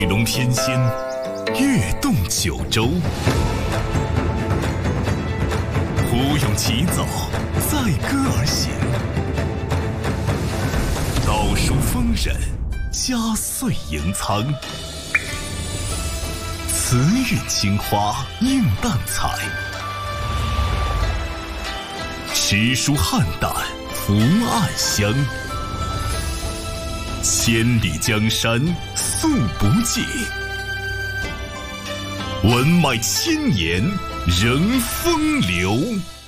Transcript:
玉龙天仙，跃动九州。胡勇起走，载歌而行，道书丰稔，佳岁迎苍。慈韵青花映淡彩，诗书汉旦福暗香。千里江山素不尽，文脉千年仍风流。